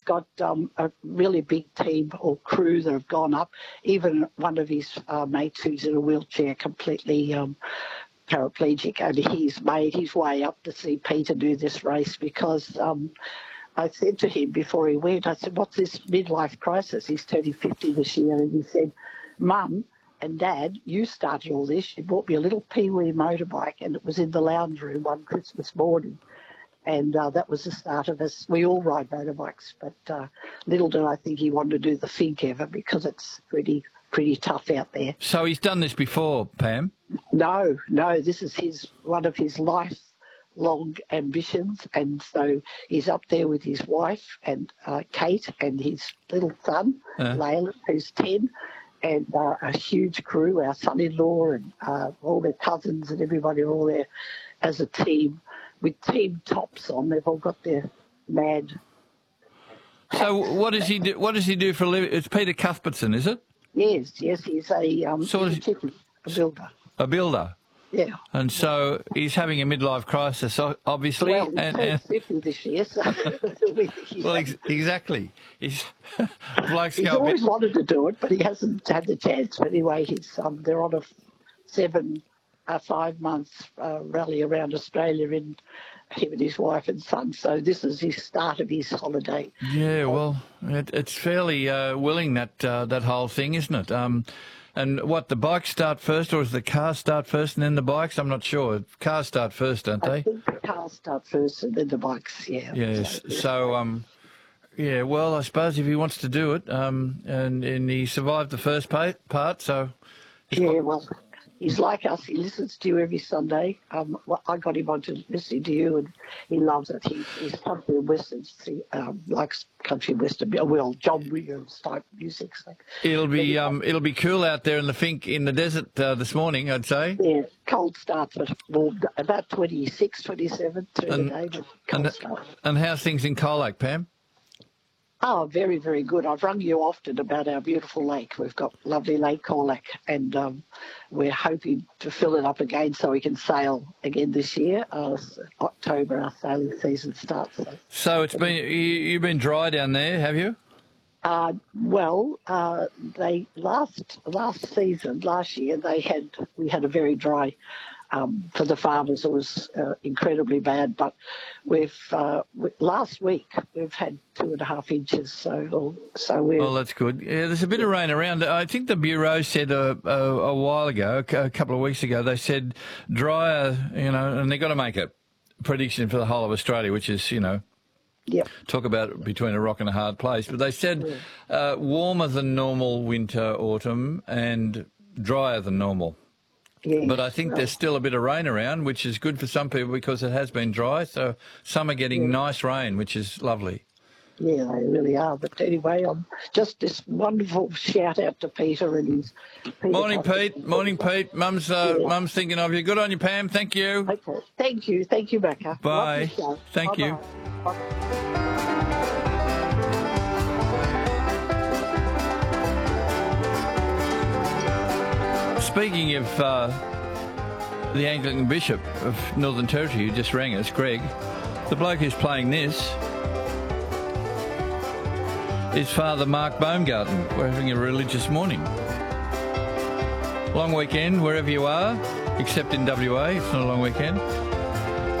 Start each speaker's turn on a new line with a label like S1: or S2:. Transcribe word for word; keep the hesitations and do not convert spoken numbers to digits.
S1: got um, a really big team or crew that have gone up. Even one of his uh, mates who's in a wheelchair, completely um, paraplegic, and he's made his way up to see Peter do this race because um, I said to him before he went, I said, what's this midlife crisis? He's turning fifty this year, and he said, Mum and Dad, you started all this. You bought me a little Pee-wee motorbike, and it was in the lounge room one Christmas morning. And uh, that was the start of us. We all ride motorbikes, but uh, little did I think he wanted to do the Fig ever because it's pretty pretty tough out there.
S2: So he's done this before, Pam?
S1: No, no, this is his one of his lifelong ambitions. And so he's up there with his wife and uh, Kate and his little son, uh. Layla, who's ten. And uh, a huge crew, our son-in-law and uh, all their cousins and everybody are all there as a team with team tops on. They've all got their mad.
S2: So what does he do? What does he do for a living? It's Peter Cuthbertson, is it?
S1: Yes, yes, he's a um,
S2: so
S1: he's a, chicken, a builder.
S2: A builder.
S1: Yeah.
S2: And so he's having a midlife crisis, obviously.
S1: Well, he's
S2: and,
S1: and, fifty this year, so...
S2: well, ex exactly. He's,
S1: he's always bit... wanted to do it, but he hasn't had the chance. But anyway, he's um, they're on a seven, uh, five months uh, rally around Australia in him and his wife and son. So this is his start of his holiday.
S2: Yeah, well, it, it's fairly uh, willing, that, uh, that whole thing, isn't it? Um, And what, the bikes start first, or does the cars start first and then the bikes? I'm not sure. Cars start first, don't they?
S1: I think the cars start first and then the bikes, yeah.
S2: Yes. So, so um, yeah, well, I suppose if he wants to do it, um, and, and he survived the first part, so...
S1: Yeah, well, he's like us. He listens to you every Sunday. Um, well, I got him onto listening to you, and he loves it. He, he's country and western, um, likes country and western, well, John Williams type music. So.
S2: It'll be um, it'll be cool out there in the Fink in the desert uh, this morning, I'd say.
S1: Yeah, cold start, but well, about twenty-six, twenty-seven through and, the day, but cold
S2: and,
S1: start.
S2: And how's things in Colac, Pam?
S1: Oh, very, very good. I've rung you often about our beautiful lake. We've got lovely Lake Colac, and um, we're hoping to fill it up again so we can sail again this year. Uh, October, our sailing season starts. So,
S2: so it's been you, you've been dry down there, have you?
S1: Uh, well, uh, they last last season, last year, they had we had a very dry. Um, for the farmers, it was uh, incredibly bad. But we've uh, we, last week we've had two and a half inches. So, so we're.
S2: Well, that's good. Yeah, there's a bit of rain around. I think the Bureau said a, a, a while ago, a couple of weeks ago, they said drier. You know, and they've got to make a prediction for the whole of Australia, which is, you know.
S1: Yep.
S2: Talk about between a rock and a hard place. But they said yeah. uh, warmer than normal winter, autumn, and drier than normal.
S1: Yes.
S2: But I think there's still a bit of rain around, which is good for some people because it has been dry. So some are getting yeah. nice rain, which is lovely.
S1: Yeah, they really are. But anyway, I'm just this wonderful shout out to Peter and his. Peter
S2: Morning, Pete. Morning, Pete. Mum's uh, yeah. Mum's thinking of you. Good on you, Pam. Thank you.
S1: Okay. Thank you. Thank you, Becca.
S2: Bye. Thank Bye-bye. you. Bye. Speaking of uh, the Anglican Bishop of Northern Territory who just rang us, Greg, the bloke who's playing this is Father Mark Baumgarten. We're having a religious morning. Long weekend wherever you are, except in W A, it's not a long weekend.